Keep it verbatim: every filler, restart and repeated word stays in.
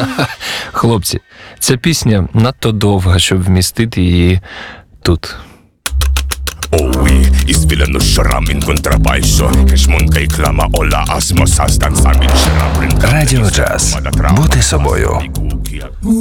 Хлопці, ця пісня надто довга, щоб вмістити її тут. Owi, isfilan no sharamin kontrabaixo, keshmon kay klama ola asmo sastan samin sharamin. Радіо Джаз. Бути собою.